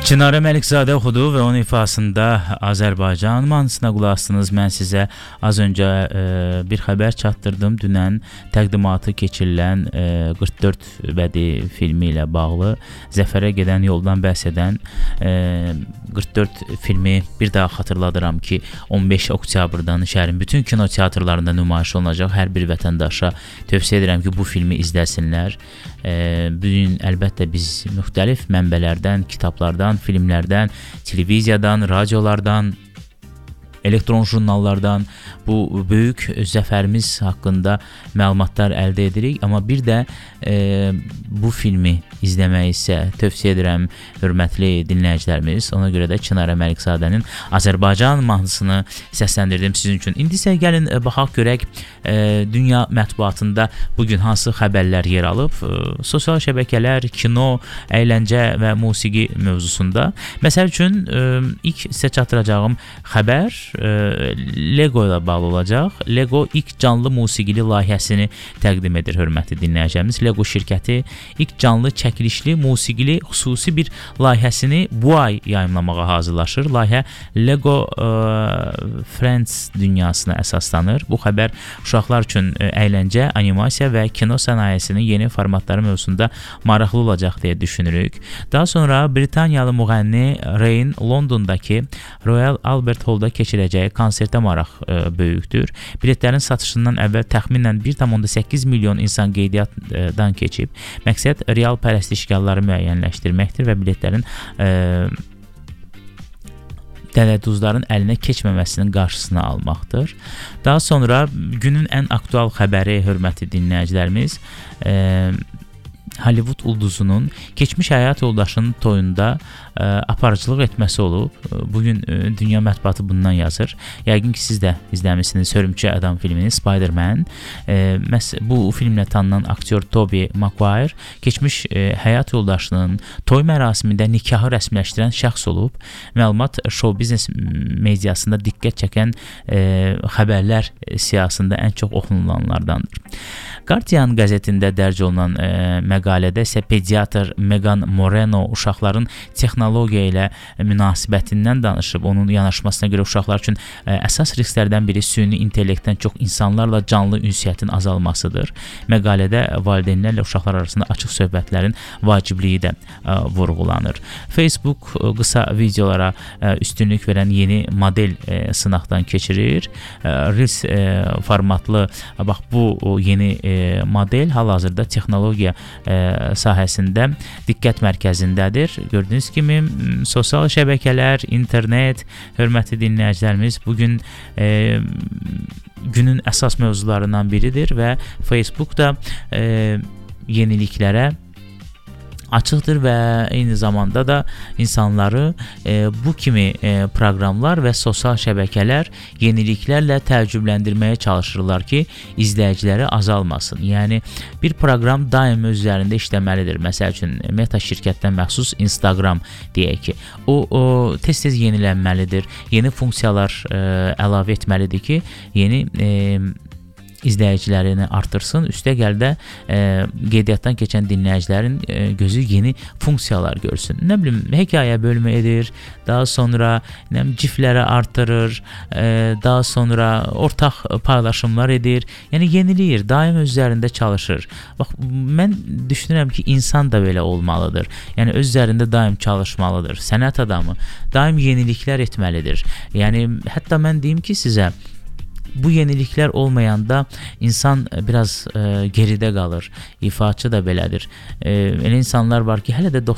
Çinarə Məlikzadə oxudu və onun ifasında Azərbaycan mahnısına qulaq asdınız. Mən sizə az öncə bir xəbər çatdırdım. Dünən təqdimatı keçirilən 44 bədii filmi ilə bağlı zəfərə gedən yoldan bəhs edən 44 filmi bir daha xatırladıram ki, 15 oktyabrdan şəhərin bütün kinoteatrlarında nümayiş olunacaq. Hər bir vətəndaşa tövsiyə edirəm ki, bu filmi izləsinlər. Bugün əlbəttə biz müxtəlif mənbələrdən, kitablardan, filmlərdən, televiziyadan, radiolardan, elektron jurnallardan bu böyük zəfərimiz haqqında məlumatlar əldə edirik. Amma bir də bu filmi izləməyi isə tövsiyə edirəm hörmətli dinləyicilərimiz. Ona görə də Çinarə Məlikzadənin Azərbaycan mahnısını səsləndirdim sizin üçün. İndi isə gəlin baxaq görək dünya mətbuatında bugün hansı xəbərlər yer alıb. Sosial şəbəkələr, kino, əyləncə və musiqi mövzusunda. Məsəl üçün ilk sizə çatdıracağım xəbər Lego ilə bağlı olacaq. Lego ilk canlı musiqili layihəsini təqdim edir hörmətli dinləyicilərimiz. Lego şirkəti ilk canlı çəkilişli musiqili xüsusi bir layihəsini bu ay yayımlamağa hazırlaşır. Layihə Lego Friends dünyasına əsaslanır. Bu xəbər uşaqlar üçün əyləncə, animasiya və kino sənayesinin yeni formatları mövzusunda maraqlı olacaq deyə düşünürük. Daha sonra Britaniyalı müğənni Rain Londondakı Royal Albert Hall'da keçirəcəyi konsertə maraq böyükdür. Biletlərin satışından əvvəl təxminən 1,8 milyon insan qeydiyyatdan keçib. Məqsəd real pərəstişkarları müəyyənləşdirməkdir və biletlərin dələduzların əlinə keçməməsinin qarşısını almaqdır. Daha sonra günün ən aktual xəbəri hörmətli dinləyicilərimiz Hollywood ulduzunun keçmiş həyat yoldaşının toyunda aparıcılıq etməsi olub. Bugün dünya mətbuatı bundan yazır. Yəqin ki, siz də izləmişsiniz Hörümçək Adam filmini, Spider-Man. Bu filmlə tanınan aktyor Tobey Maguire keçmiş həyat yoldaşının toy mərasimində nikahı rəsmiləşdirən şəxs olub. Məlumat show biznes mediasında diqqət çəkən xəbərlər siyasında ən çox oxunulanlardandır. Guardian qəzetində dərc olunan məqalədə isə pediatr Megan Moreno uşaqların texnologiya ilə münasibətindən danışıb. Onun yanaşmasına görə uşaqlar üçün əsas risklərdən biri süni intellektdən çox insanlarla canlı ünsiyyətin azalmasıdır. Məqalədə valideynlərlə uşaqlar arasında açıq söhbətlərin vacibliyi də vurğulanır. Facebook qısa videolara üstünlük verən yeni model sınaqdan keçirir. Reels formatlı bu yeni model hal-hazırda texnologiya sahəsində diqqət mərkəzindədir. Gördüyünüz kimi sosial şəbəkələr, internet, hörmətli dinləyicilərimiz bugün günün əsas mövzularından biridir və Facebook da yeniliklərə açıqdır və eyni zamanda da insanları bu kimi proqramlar və sosial şəbəkələr yeniliklərlə təəccübləndirməyə çalışırlar ki, izləyiciləri azalmasın. Yəni, bir proqram daim öz üzərində işləməlidir. Məsəl üçün, Meta şirkətdən məxsus Instagram deyək ki, o tez-tez yenilənməlidir, yeni funksiyalar əlavə etməlidir ki, yeni izləyicilərini artırsın. Üstəgəl də qeydiyyatdan keçən dinləyicilərin gözü yeni funksiyalar görsün. Nə bilim, hekayə bölümü edir, daha sonra cifləri artırır, daha sonra ortaq paylaşımlar edir. Yəni yeniləyir, daim öz üzərində çalışır. Bax, mən düşünürəm ki, insan da belə olmalıdır. Yəni öz üzərində daim çalışmalıdır. Sənət adamı daim yeniliklər etməlidir. Yəni hətta mən deyim ki, sizə bu yeniliklər olmayanda insan biraz geridə qalır. İfaçı da belədir. Elə insanlar var ki, hələ də